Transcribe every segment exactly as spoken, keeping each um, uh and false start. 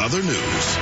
Other News.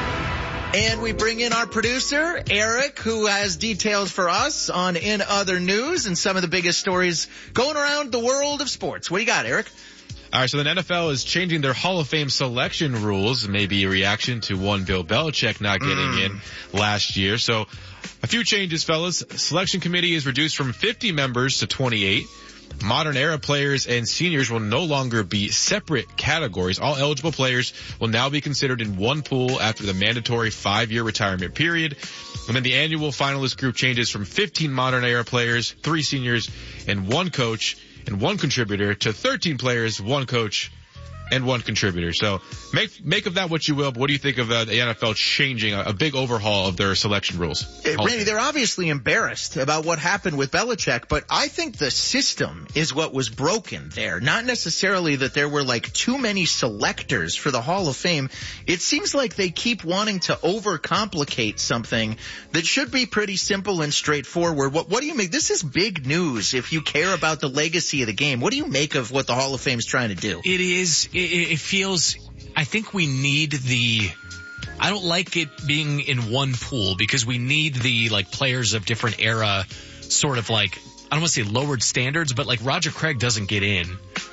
And we bring in our producer, Eric, who has details for us on In Other News and some of the biggest stories going around the world of sports. What do you got, Eric? All right, so the N F L is changing their Hall of Fame selection rules, maybe a reaction to one Bill Belichick not getting mm. in last year. So a few changes, fellas. Selection committee is reduced from fifty members to twenty-eight. Modern era players and seniors will no longer be separate categories. All eligible players will now be considered in one pool after the mandatory five-year retirement period. And then the annual finalist group changes from fifteen modern era players, three seniors, and one coach and one contributor to thirteen players, one coach, and one contributor. So make make of that what you will, but what do you think of uh, the N F L changing a, a big overhaul of their selection rules? Hey, Randy, they're obviously embarrassed about what happened with Belichick, but I think the system is what was broken there. Not necessarily that there were like too many selectors for the Hall of Fame. It seems like they keep wanting to overcomplicate something that should be pretty simple and straightforward. What, what do you make? This is big news if you care about the legacy of the game. What do you make of what the Hall of Fame is trying to do? It is... It feels, I think we need the, I don't like it being in one pool because we need the like players of different era sort of like, I don't want to say lowered standards, but like Roger Craig doesn't get in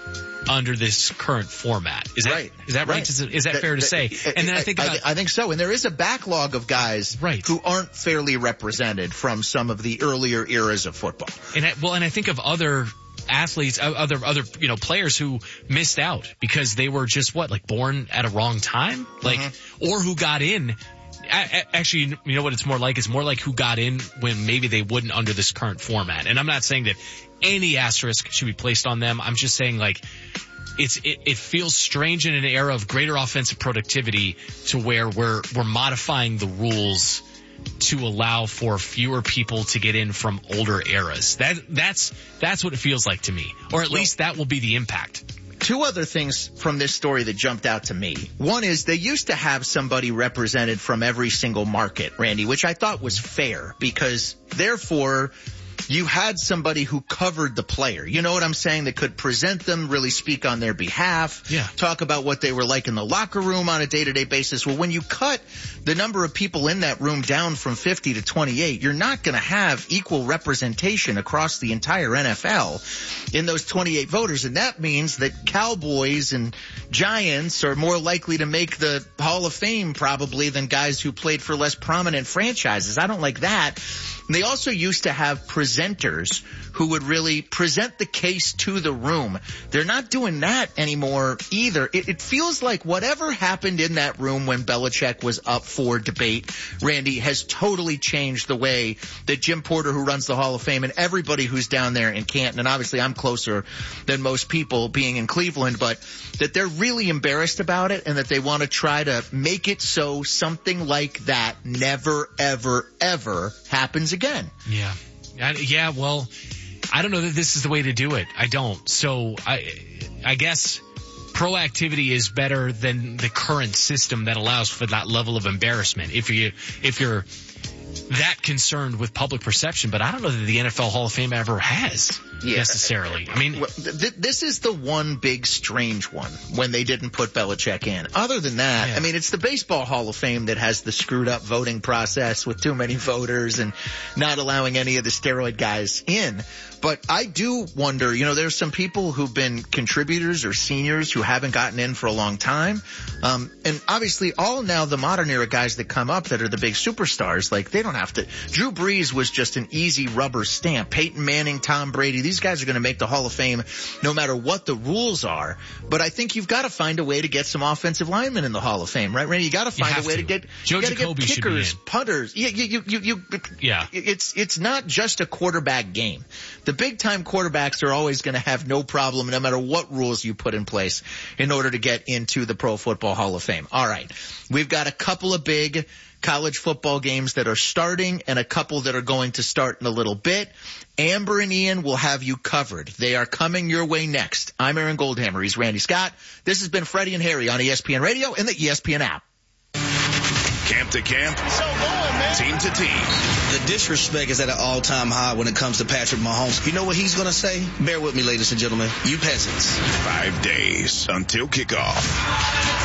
under this current format. Is that, right. is that right? right? Is, is that, that fair to say? And then I think about, I, I think so. And there is a backlog of guys right. who aren't fairly represented from some of the earlier eras of football. And I, well, and I think of other athletes, other, other, you know, players who missed out because they were just what, like born at a wrong time? Like, mm-hmm. or who got in. Actually, you know what it's more like? It's more like who got in when maybe they wouldn't under this current format. And I'm not saying that any asterisk should be placed on them. I'm just saying like, it's, it, it feels strange in an era of greater offensive productivity to where we're, we're modifying the rules to allow for fewer people to get in from older eras. That, that's, that's what it feels like to me. Or at well, least that will be the impact. Two other things from this story that jumped out to me. One is they used to have somebody represented from every single market, Randy, which I thought was fair because therefore you had somebody who covered the player. You know what I'm saying? That could present them, really speak on their behalf, yeah. talk about what they were like in the locker room on a day-to-day basis. Well, when you cut the number of people in that room down from fifty to twenty-eight, you're not going to have equal representation across the entire N F L in those twenty-eight voters. And that means that Cowboys and Giants are more likely to make the Hall of Fame probably than guys who played for less prominent franchises. I don't like that. And they also used to have presenters who would really present the case to the room. They're not doing that anymore either. It, it feels like whatever happened in that room when Belichick was up for debate, Randy, has totally changed the way that Jim Porter, who runs the Hall of Fame, and everybody who's down there in Canton, and obviously I'm closer than most people being in Cleveland, but that they're really embarrassed about it and that they want to try to make it so something like that never, ever, ever happens again. Yeah. I, yeah, well, I don't know that this is the way to do it. I don't. So I, I guess proactivity is better than the current system that allows for that level of embarrassment. If you, if you're that concerned with public perception, but I don't know that the N F L Hall of Fame ever has yeah. necessarily. I mean, well, th- this is the one big strange one when they didn't put Belichick in. Other than that, yeah. I mean, it's the Baseball Hall of Fame that has the screwed up voting process with too many voters and not allowing any of the steroid guys in. But I do wonder, you know, there's some people who've been contributors or seniors who haven't gotten in for a long time. Um, and obviously all now the modern era guys that come up that are the big superstars, like they don't have to. Drew Brees was just an easy rubber stamp. Peyton Manning, Tom Brady, these guys are going to make the Hall of Fame no matter what the rules are. But I think you've got to find a way to get some offensive linemen in the Hall of Fame, right, Randy? You got to find a way to, to get, Joe you got to get kickers, should be in. punters. Yeah, you, you, you, you, yeah. It's, it's not just a quarterback game. The big time quarterbacks are always going to have no problem no matter what rules you put in place in order to get into the Pro Football Hall of Fame. All right. We've got a couple of big college football games that are starting and a couple that are going to start in a little bit. Amber and Ian will have you covered. They are coming your way next. I'm Aaron Goldhammer. He's Randy Scott. This has been Freddie and Harry on E S P N Radio and the E S P N app. Camp to camp, so going, man. Team to team. The disrespect is at an all-time high when it comes to Patrick Mahomes. You know what he's going to say? Bear with me, ladies and gentlemen. You peasants. Five days until kickoff.